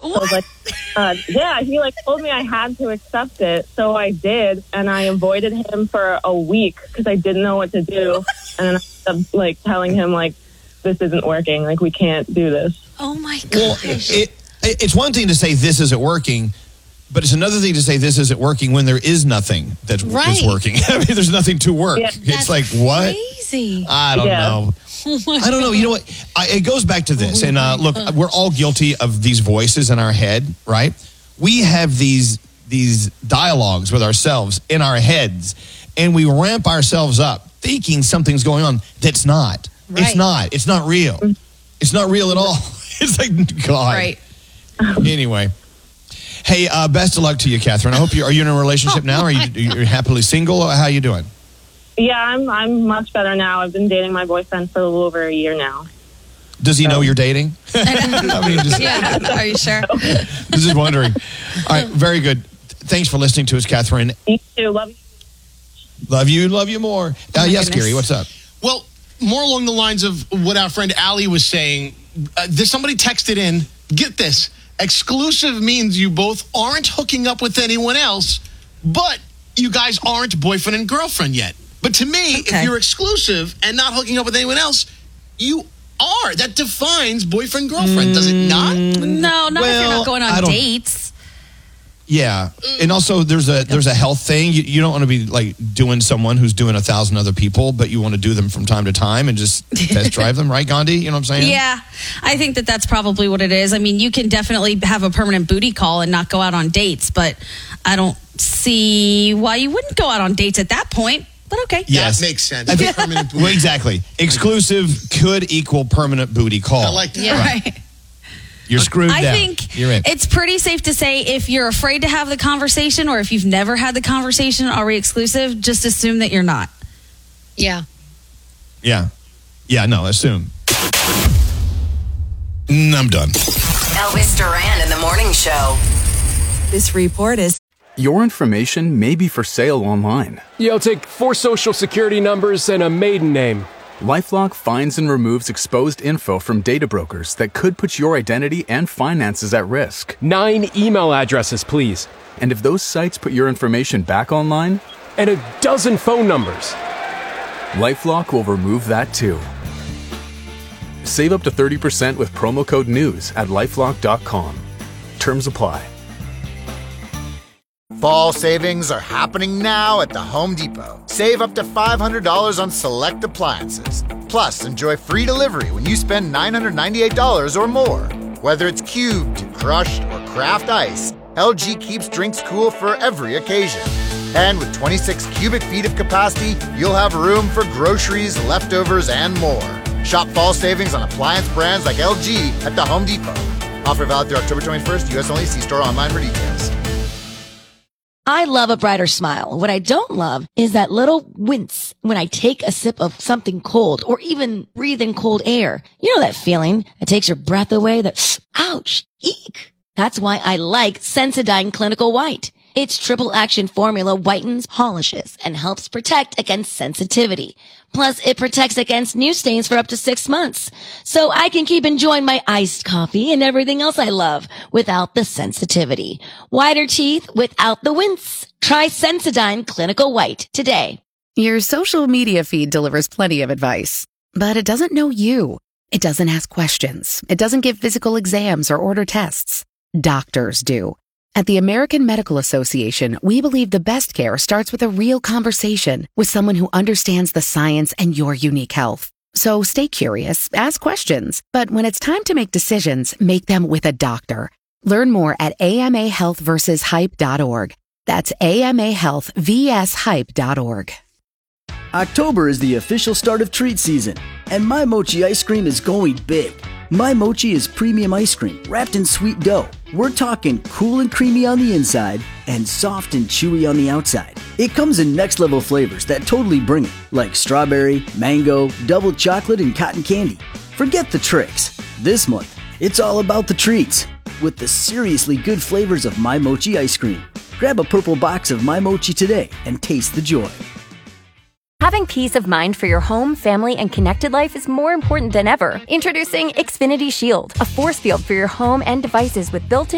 So I was like, yeah, he like told me I had to accept it. So I did. And I avoided him for a week because I didn't know what to do. And then I ended up like telling him like, this isn't working. Like, we can't do this. Oh my gosh. Well, it's one thing to say this isn't working, but it's another thing to say this isn't working when there is nothing that's working. I mean, there's nothing to work. Yeah, it's like, what? Crazy. I don't know. I don't know. You know what? It goes back to this. And look, we're all guilty of these voices in our head, right? We have these dialogues with ourselves in our heads, and we ramp ourselves up thinking something's going on that's not. Right. It's not. It's not real. It's not real at all. It's like, God. Right. Anyway. Hey, best of luck to you, Catherine. I hope are you in a relationship now? Are you happily single? How are you doing? Yeah, I'm much better now. I've been dating my boyfriend for a little over a year now. Does he know you're dating? I mean, are you sure? Just wondering. All right, very good. Thanks for listening to us, Catherine. You too. Love you. Love you more. Yes, Gary, what's up? Well, more along the lines of what our friend Allie was saying. There's somebody texted in, get this, exclusive means you both aren't hooking up with anyone else, but you guys aren't boyfriend and girlfriend yet. But to me, if you're exclusive and not hooking up with anyone else, you are. That defines boyfriend-girlfriend, does it not? No, not if you're not going on dates. Yeah, and also there's a health thing. You don't want to be like doing someone who's doing 1,000 other people, but you want to do them from time to time and just test drive them, right, Gandhi? You know what I'm saying? Yeah, I think that's probably what it is. I mean, you can definitely have a permanent booty call and not go out on dates, but I don't see why you wouldn't go out on dates at that point. But okay. Yes. That makes sense. Permanent booty. Well, exactly. Exclusive could equal permanent booty call. I like that. Yeah, right. You're screwed down. I think you're in. It's pretty safe to say if you're afraid to have the conversation or if you've never had the conversation, are we exclusive? Just assume that you're not. Yeah. Yeah. Yeah, no, assume. I'm done. Elvis Duran in the Morning Show. This report is... Your information may be for sale online. Yeah, I'll take 4 social security numbers and a maiden name. LifeLock finds and removes exposed info from data brokers that could put your identity and finances at risk. 9 email addresses, please. And if those sites put your information back online? And a dozen phone numbers. LifeLock will remove that too. Save up to 30% with promo code NEWS at LifeLock.com. Terms apply. Fall savings are happening now at the Home Depot. Save up to $500 on select appliances. Plus, enjoy free delivery when you spend $998 or more. Whether it's cubed, crushed, or craft ice, LG keeps drinks cool for every occasion. And with 26 cubic feet of capacity, you'll have room for groceries, leftovers, and more. Shop fall savings on appliance brands like LG at the Home Depot. Offer valid through October 21st. U.S. only. See store online for details. I love a brighter smile. What I don't love is that little wince when I take a sip of something cold or even breathe in cold air. You know that feeling that takes your breath away, that ouch, eek. That's why I like Sensodyne Clinical White. Its triple action formula whitens, polishes, and helps protect against sensitivity. Plus, it protects against new stains for up to 6 months. So I can keep enjoying my iced coffee and everything else I love without the sensitivity. Whiter teeth without the wince. Try Sensodyne Clinical White today. Your social media feed delivers plenty of advice, but it doesn't know you. It doesn't ask questions. It doesn't give physical exams or order tests. Doctors do. At the American Medical Association, we believe the best care starts with a real conversation with someone who understands the science and your unique health. So stay curious, ask questions, but when it's time to make decisions, make them with a doctor. Learn more at amahealthversushype.org. That's amahealthvshype.org. October is the official start of treat season, and My Mochi ice cream is going big. My Mochi is premium ice cream wrapped in sweet dough. We're talking cool and creamy on the inside and soft and chewy on the outside. It comes in next level flavors that totally bring it, like strawberry, mango, double chocolate, and cotton candy. Forget the tricks. This month, it's all about the treats with the seriously good flavors of My Mochi ice cream. Grab a purple box of My Mochi today and taste the joy. Having peace of mind for your home, family, and connected life is more important than ever. Introducing Xfinity Shield, a force field for your home and devices with built-in